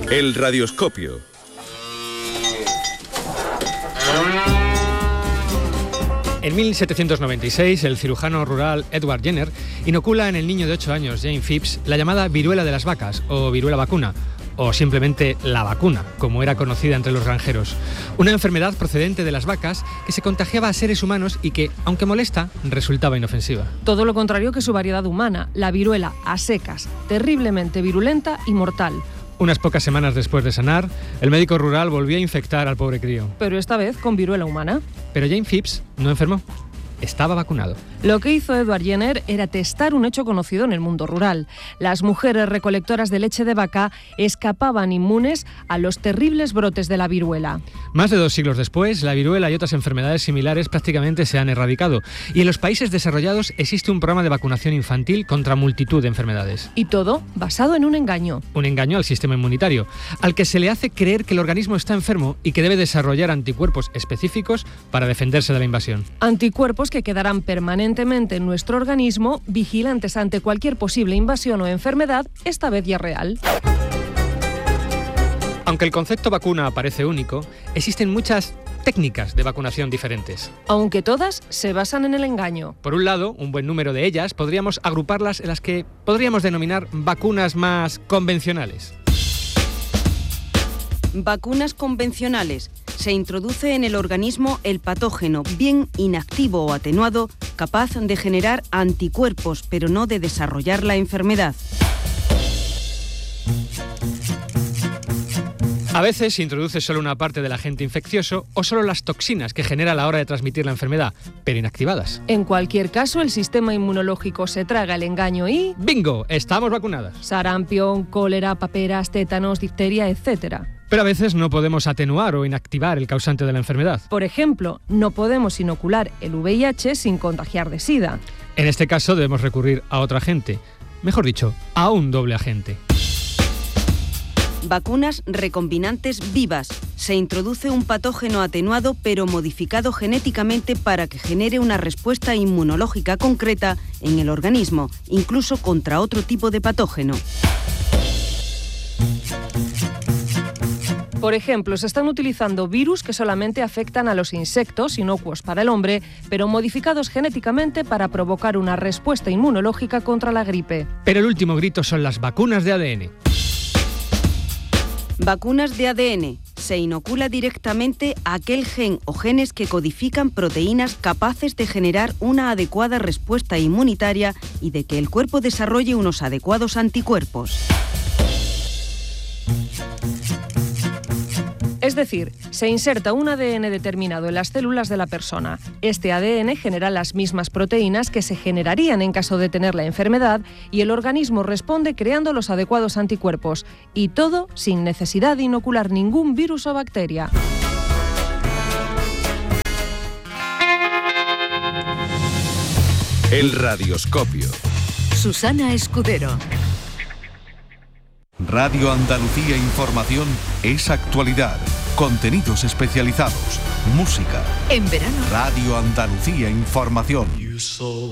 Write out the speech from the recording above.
El radioscopio. En 1796, el cirujano rural Edward Jenner inocula en el niño de 8 años, Jane Phipps, la llamada viruela de las vacas, o viruela vacuna, o simplemente la vacuna, como era conocida entre los granjeros. Una enfermedad procedente de las vacas que se contagiaba a seres humanos y que, aunque molesta, resultaba inofensiva. Todo lo contrario que su variedad humana, la viruela a secas, terriblemente virulenta y mortal. Unas pocas semanas después de sanar, el médico rural volvió a infectar al pobre crío. Pero esta vez con viruela humana. Pero Jane Phipps no enfermó. Estaba vacunado. Lo que hizo Edward Jenner era testar un hecho conocido en el mundo rural. Las mujeres recolectoras de leche de vaca escapaban inmunes a los terribles brotes de la viruela. Más de 2 siglos después, la viruela y otras enfermedades similares prácticamente se han erradicado. Y en los países desarrollados existe un programa de vacunación infantil contra multitud de enfermedades. Y todo basado en un engaño. Un engaño al sistema inmunitario, al que se le hace creer que el organismo está enfermo y que debe desarrollar anticuerpos específicos para defenderse de la invasión. Anticuerpos que quedarán permanentemente en nuestro organismo, vigilantes ante cualquier posible invasión o enfermedad, esta vez ya real. Aunque el concepto vacuna parece único, existen muchas técnicas de vacunación diferentes. Aunque todas se basan en el engaño. Por un lado, un buen número de ellas podríamos agruparlas en las que podríamos denominar vacunas más convencionales. Vacunas convencionales. Se introduce en el organismo el patógeno, bien inactivo o atenuado, capaz de generar anticuerpos, pero no de desarrollar la enfermedad. A veces se introduce solo una parte del agente infeccioso o solo las toxinas que genera a la hora de transmitir la enfermedad, pero inactivadas. En cualquier caso, el sistema inmunológico se traga el engaño y... ¡bingo! Estamos vacunadas. Sarampión, cólera, paperas, tétanos, difteria, etc. Pero a veces no podemos atenuar o inactivar el causante de la enfermedad. Por ejemplo, no podemos inocular el VIH sin contagiar de SIDA. En este caso debemos recurrir a otro agente, mejor dicho, a un doble agente. Vacunas recombinantes vivas. Se introduce un patógeno atenuado pero modificado genéticamente para que genere una respuesta inmunológica concreta en el organismo, incluso contra otro tipo de patógeno. Por ejemplo, se están utilizando virus que solamente afectan a los insectos, inocuos para el hombre, pero modificados genéticamente para provocar una respuesta inmunológica contra la gripe. Pero el último grito son las vacunas de ADN. Vacunas de ADN. Se inocula directamente aquel gen o genes que codifican proteínas capaces de generar una adecuada respuesta inmunitaria y de que el cuerpo desarrolle unos adecuados anticuerpos. Es decir, se inserta un ADN determinado en las células de la persona. Este ADN genera las mismas proteínas que se generarían en caso de tener la enfermedad y el organismo responde creando los adecuados anticuerpos. Y todo sin necesidad de inocular ningún virus o bacteria. El radioscopio. Susana Escudero. Radio Andalucía Información es actualidad, contenidos especializados, música. En verano. Radio Andalucía Información.